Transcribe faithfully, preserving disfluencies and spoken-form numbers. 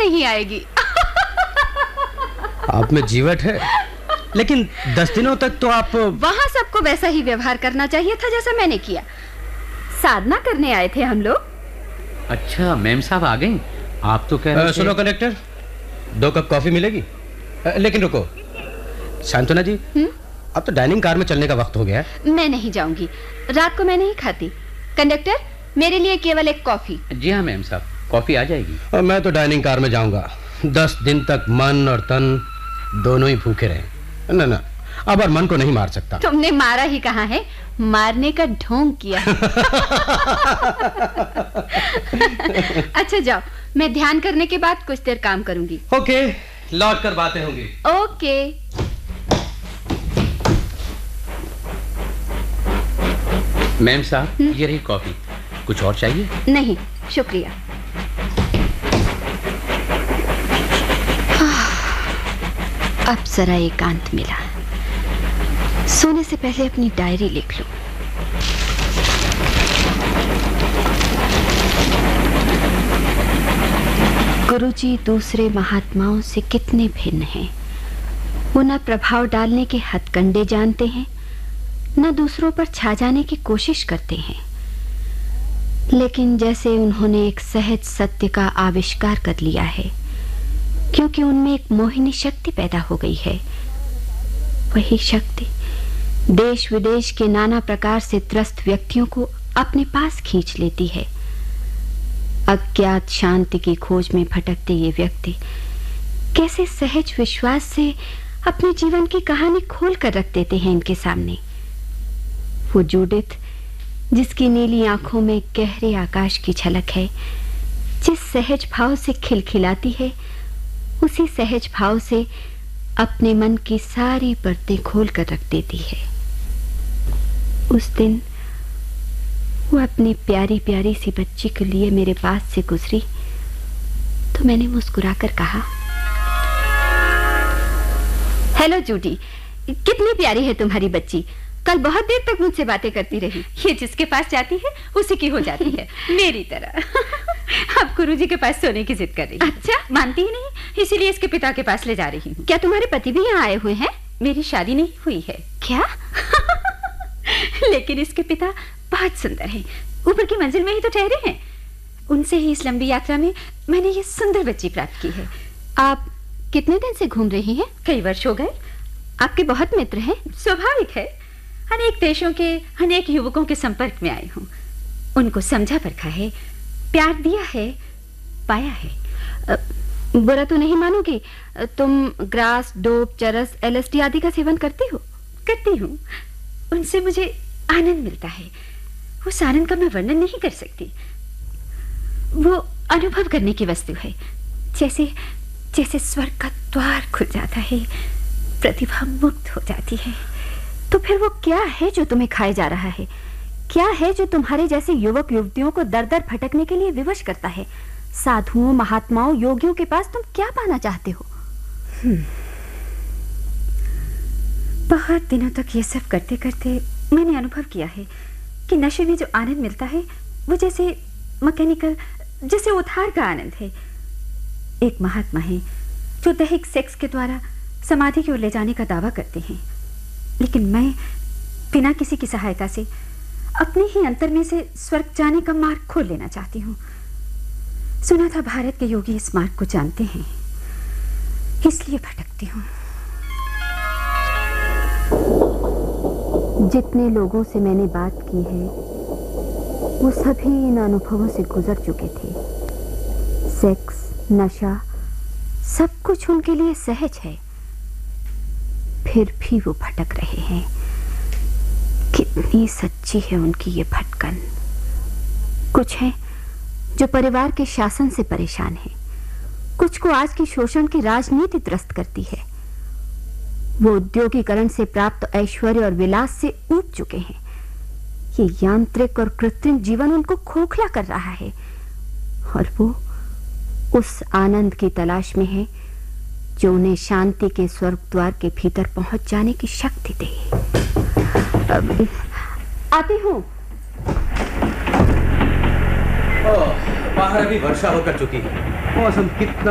नहीं आएगी। आप में जीवट है, लेकिन दस दिनों तक तो आप... वहाँ सबको वैसा ही व्यवहार करना चाहिए था जैसा मैंने किया। साधना करने आए थे हम लोग। अच्छा, मैम साहब आ गई। आप तो कह रहे थे... सुनो कंडक्टर, दो कप कॉफी मिलेगी। आ, लेकिन रुको शांतना जी, हुँ? अब तो डाइनिंग कार में चलने का वक्त हो गया है। मैं नहीं जाऊंगी, रात को मैं नहीं खाती। कंडक्टर, मेरे लिए केवल एक कॉफी। जी हाँ मैम साहब, कॉफी आ जाएगी। आ, मैं तो डाइनिंग कार में जाऊंगा। दस दिन तक मन और तन दोनों ही भूखे रहे। ना ना, अब और मन को नहीं मार सकता। तुमने मारा ही कहाँ है, मारने का ढोंग किया। अच्छा जाओ, मैं ध्यान करने के बाद कुछ देर काम करूंगी। ओके, लौट कर बातें होंगी। ओके। मैम साहब, ये रही कॉफी। कुछ और चाहिए? नहीं शुक्रिया। अब जरा एकांत मिला। सोने से पहले अपनी डायरी लिख लूं। गुरुजी दूसरे महात्माओं से कितने भिन्न हैं। वो न प्रभाव डालने के हथकंडे जानते हैं, न दूसरों पर छा जाने की कोशिश करते हैं, लेकिन जैसे उन्होंने एक सहज सत्य का आविष्कार कर लिया है, क्योंकि उनमें एक मोहिनी शक्ति पैदा हो गई है। वही शक्ति देश विदेश के नाना प्रकार से त्रस्त व्यक्तियों को अपने पास खींच लेती है। अज्ञात शांति की खोज में भटकते ये व्यक्ति कैसे सहज विश्वास से अपने जीवन की कहानी खोल कर रख देते हैं इनके सामने। वो जूडिथ, जिसकी नीली आंखों में गहरे आकाश की झलक है, जिस सहज भाव से खिलखिलाती है, उसी सहज भाव से अपने मन की सारी परतें खोल कर रख देती है। उस दिन वो अपनी प्यारी प्यारी सी बच्ची के लिए मेरे पास से गुजरी तो मैंने मुस्कुराकर कहा, हेलो जूडी, कितनी प्यारी है तुम्हारी बच्ची। कल बहुत देर तक मुझसे बातें करती रही। ये जिसके पास जाती है उसी की हो जाती है, मेरी तरह। अब गुरुजी के पास सोने की जिद कर रही है। अच्छा, मानती ही नहीं, इसीलिए इसके पिता के पास ले जा रही हूँ। क्या तुम्हारे पति भी यहाँ आए हुए हैं? मेरी शादी नहीं हुई है। क्या? लेकिन इसके पिता बहुत सुंदर हैं, ऊपर की मंजिल में ही तो ठहरे हैं। उनसे ही इस लंबी यात्रा में मैंने ये सुंदर बच्ची प्राप्त की है। आप कितने दिन से घूम रही हैं? कई वर्ष हो गए। आपके बहुत मित्र हैं। स्वाभाविक है, अनेक देशों के अनेक युवकों के संपर्क में आई हूँ। उनको समझा परखा है, प्यार दिया है, पाया है। बुरा तो नहीं मानोगी, तुम ग्रास, डोप, चरस, एलएसडी आदि का सेवन करती हो? करती हूँ। उनसे मुझे आनंद मिलता है। उस आनंद का मैं वर्णन नहीं कर सकती। वो अनुभव करने की वस्तु है, जैसे जैसे स्वर्ग का द्वार खुल जाता है, प्रतिभा मुक्त हो जाती है। तो फिर वो क्या है जो तुम्हें खाए जा रहा है? क्या है जो तुम्हारे जैसे युवक युवतियों को दर दर भटकने के लिए विवश करता है? साधुओं, महात्माओं, योगियों के पास तुम क्या पाना चाहते हो? बहुत दिनों तक ये सब करते करते मैंने अनुभव किया है कि नशे में जो आनंद मिलता है वो जैसे मैकेनिकल, जैसे उधार का आनंद है। एक महात्मा है जो दैहिक सेक्स के द्वारा समाधि की ओर ले जाने का दावा करते हैं, लेकिन मैं बिना किसी की सहायता से अपने ही अंतर में से स्वर्ग जाने का मार्ग खोल लेना चाहती हूँ। सुना था भारत के योगी इस मार्ग को जानते हैं, इसलिए भटकती हूँ। जितने लोगों से मैंने बात की है वो सभी इन अनुभवों से गुजर चुके थे। सेक्स, नशा, सब कुछ उनके लिए सहज है, फिर भी वो भटक रहे हैं। कितनी सच्ची है उनकी ये भटकन। कुछ है जो परिवार के शासन से परेशान है, कुछ को आज की शोषण की राजनीति त्रस्त करती है। वो उद्योगीकरण से प्राप्त ऐश्वर्य और विलास से ऊब चुके हैं। ये यांत्रिक और कृत्रिम जीवन उनको खोखला कर रहा है और वो उस आनंद की तलाश में है जो उन्हें शांति के स्वर्ग द्वार के भीतर पहुंच जाने की शक्ति दे। अब आती हूँ। बाहर अभी वर्षा होकर चुकी है। मौसम कितना